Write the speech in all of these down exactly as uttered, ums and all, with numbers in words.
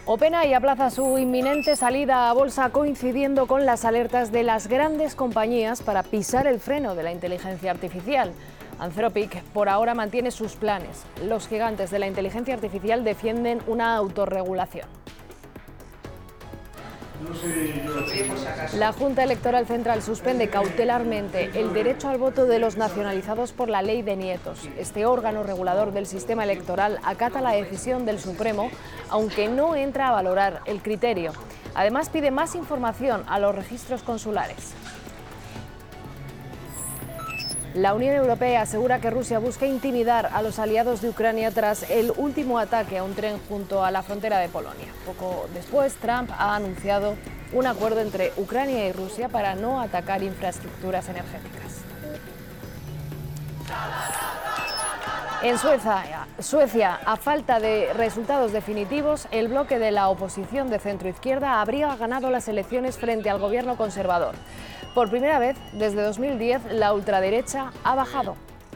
OpenAI aplaza su inminente salida a bolsa coincidiendo con las alertas de las grandes compañías para pisar el freno de la inteligencia artificial. Anthropic por ahora mantiene sus planes. Los gigantes de la inteligencia artificial defienden una autorregulación. La Junta Electoral Central suspende cautelarmente el derecho al voto de los nacionalizados por la Ley de Nietos. Este órgano regulador del sistema electoral acata la decisión del Supremo, aunque no entra a valorar el criterio. Además, pide más información a los registros consulares. La Unión Europea asegura que Rusia busca intimidar a los aliados de Ucrania tras el último ataque a un tren junto a la frontera de Polonia. Poco después, Trump ha anunciado un acuerdo entre Ucrania y Rusia para no atacar infraestructuras energéticas. En Suecia, Suecia, a falta de resultados definitivos, el bloque de la oposición de centroizquierda habría ganado las elecciones frente al gobierno conservador. Por primera vez desde dos mil diez, la ultraderecha ha bajado.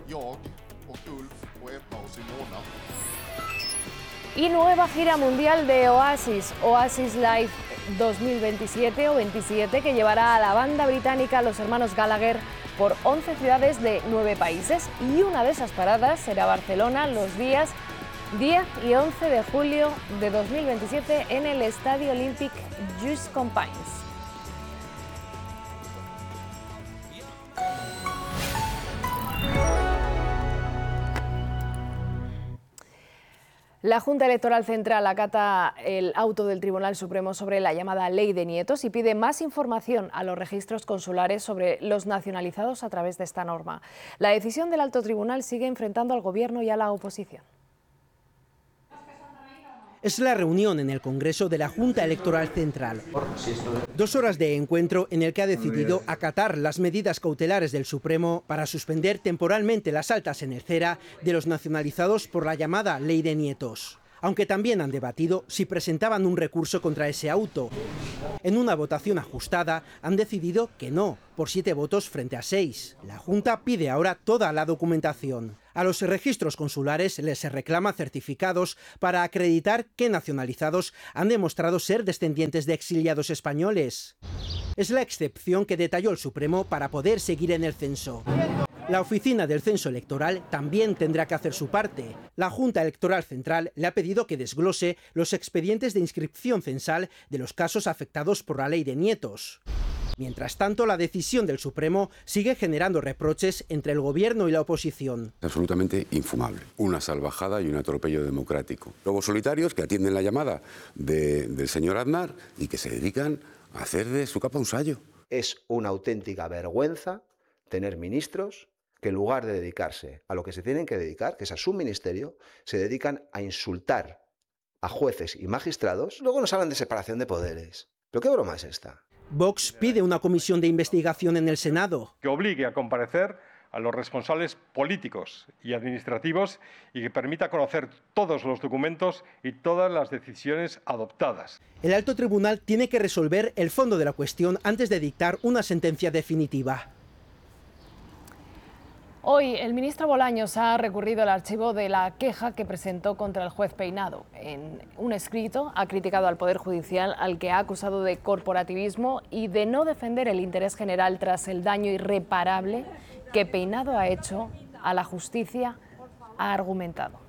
Y nueva gira mundial de Oasis, Oasis Live dos mil veintisiete o veintisiete, que llevará a la banda británica los hermanos Gallagher por once ciudades de nueve países. Y una de esas paradas será Barcelona los días diez y once de julio de dos mil veintisiete en el Estadio Olímpic Lluís Companys. La Junta Electoral Central acata el auto del Tribunal Supremo sobre la llamada Ley de Nietos y pide más información a los registros consulares sobre los nacionalizados a través de esta norma. La decisión del Alto Tribunal sigue enfrentando al Gobierno y a la oposición. Es la reunión en el Congreso de la Junta Electoral Central. Dos horas de encuentro en el que ha decidido acatar las medidas cautelares del Supremo para suspender temporalmente las altas en el CERA de los nacionalizados por la llamada Ley de Nietos. Aunque también han debatido si presentaban un recurso contra ese auto. En una votación ajustada han decidido que no, por siete votos frente a seis. La Junta pide ahora toda la documentación. A los registros consulares les reclama certificados para acreditar que nacionalizados han demostrado ser descendientes de exiliados españoles. Es la excepción que detalló el Supremo para poder seguir en el censo. La Oficina del Censo Electoral también tendrá que hacer su parte. La Junta Electoral Central le ha pedido que desglose los expedientes de inscripción censal de los casos afectados por la Ley de Nietos. Mientras tanto, la decisión del Supremo sigue generando reproches entre el Gobierno y la oposición. Absolutamente infumable. Una salvajada y un atropello democrático. Lobos solitarios que atienden la llamada de, del señor Aznar y que se dedican a hacer de su capa un sayo. Es una auténtica vergüenza tener ministros que en lugar de dedicarse a lo que se tienen que dedicar, que es a su ministerio, se dedican a insultar a jueces y magistrados. Luego nos hablan de separación de poderes. ¿Pero qué broma es esta? Vox pide una comisión de investigación en el Senado. Que obligue a comparecer a los responsables políticos y administrativos y que permita conocer todos los documentos y todas las decisiones adoptadas. El Alto Tribunal tiene que resolver el fondo de la cuestión antes de dictar una sentencia definitiva. Hoy el ministro Bolaños ha recurrido al archivo de la queja que presentó contra el juez Peinado. En un escrito ha criticado al Poder Judicial, al que ha acusado de corporativismo y de no defender el interés general tras el daño irreparable que Peinado ha hecho a la justicia, ha argumentado.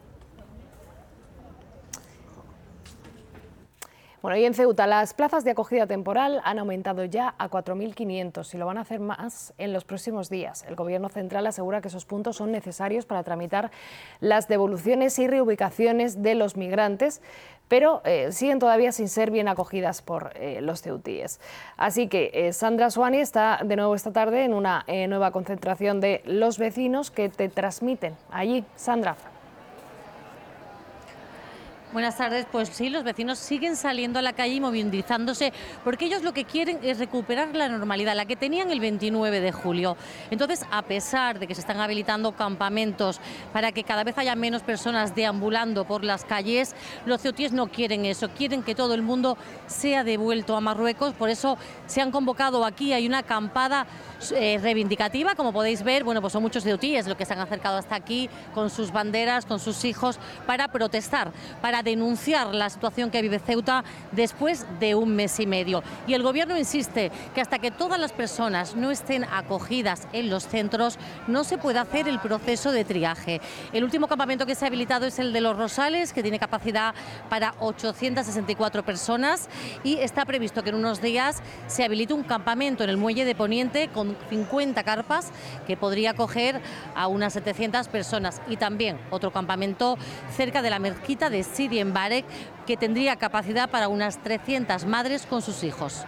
Bueno, y en Ceuta las plazas de acogida temporal han aumentado ya a cuatro mil quinientos y lo van a hacer más en los próximos días. El Gobierno central asegura que esos puntos son necesarios para tramitar las devoluciones y reubicaciones de los migrantes, pero eh, siguen todavía sin ser bien acogidas por eh, los ceutíes. Así que eh, Sandra Suani está de nuevo esta tarde en una eh, nueva concentración de los vecinos que te transmiten allí. Sandra. Buenas tardes. Pues sí, los vecinos siguen saliendo a la calle y movilizándose porque ellos lo que quieren es recuperar la normalidad, la que tenían el veintinueve de julio. Entonces, a pesar de que se están habilitando campamentos para que cada vez haya menos personas deambulando por las calles, los ceutíes no quieren eso, quieren que todo el mundo sea devuelto a Marruecos. Por eso se han convocado aquí, hay una acampada eh, reivindicativa, como podéis ver. Bueno, pues son muchos ceutíes los que se han acercado hasta aquí con sus banderas, con sus hijos, para protestar, para denunciar la situación que vive Ceuta después de un mes y medio. Y el Gobierno insiste que hasta que todas las personas no estén acogidas en los centros, no se puede hacer el proceso de triaje. El último campamento que se ha habilitado es el de Los Rosales, que tiene capacidad para ochocientas sesenta y cuatro personas, y está previsto que en unos días se habilite un campamento en el muelle de Poniente con cincuenta carpas que podría acoger a unas setecientas personas, y también otro campamento cerca de la mezquita de Sidi en Barek, que tendría capacidad para unas trescientas madres con sus hijos.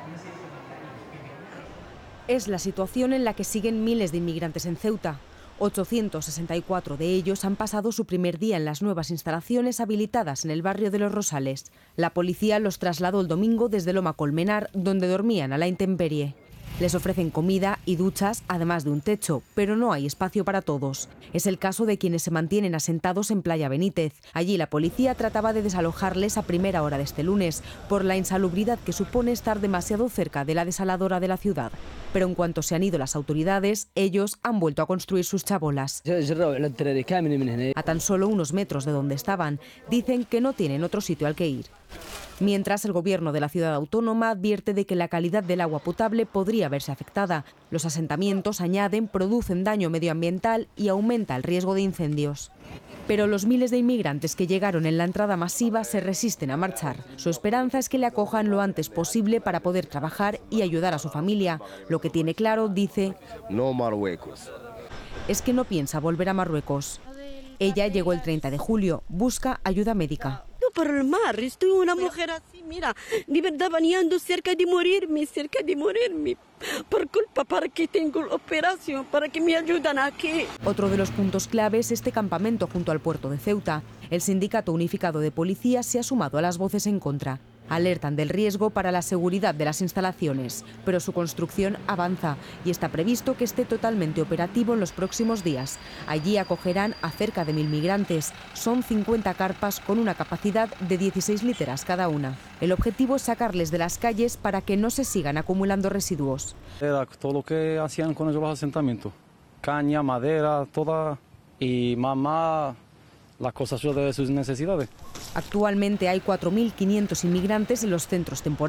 Es la situación en la que siguen miles de inmigrantes en Ceuta. ochocientos sesenta y cuatro de ellos han pasado su primer día en las nuevas instalaciones habilitadas en el barrio de Los Rosales. La policía los trasladó el domingo desde Loma Colmenar, donde dormían a la intemperie. Les ofrecen comida y duchas, además de un techo, pero no hay espacio para todos. Es el caso de quienes se mantienen asentados en Playa Benítez. Allí la policía trataba de desalojarles a primera hora de este lunes, por la insalubridad que supone estar demasiado cerca de la desaladora de la ciudad. Pero en cuanto se han ido las autoridades, ellos han vuelto a construir sus chabolas. A tan solo unos metros de donde estaban, dicen que no tienen otro sitio al que ir. Mientras, el Gobierno de la ciudad autónoma advierte de que la calidad del agua potable podría verse afectada. Los asentamientos, añaden, producen daño medioambiental y aumenta el riesgo de incendios. Pero los miles de inmigrantes que llegaron en la entrada masiva se resisten a marchar. Su esperanza es que le acojan lo antes posible para poder trabajar y ayudar a su familia. Lo que tiene claro, dice, no Marruecos, es que no piensa volver a Marruecos. Ella llegó el treinta de julio, busca ayuda médica. Por el mar, estoy una mujer así, mira, de verdad bañando cerca de morirme, cerca de morirme, por culpa para que tengo la operación, para que me ayuden aquí. Otro de los puntos clave es este campamento junto al puerto de Ceuta. El Sindicato Unificado de Policía se ha sumado a las voces en contra. Alertan del riesgo para la seguridad de las instalaciones, pero su construcción avanza y está previsto que esté totalmente operativo en los próximos días. Allí acogerán a cerca de mil migrantes. Son cincuenta carpas con una capacidad de dieciséis literas cada una. El objetivo es sacarles de las calles para que no se sigan acumulando residuos. Era todo lo que hacían con los asentamientos. Caña, madera, toda, y mamá las cosas de sus necesidades. Actualmente hay cuatro mil quinientos inmigrantes en los centros temporales.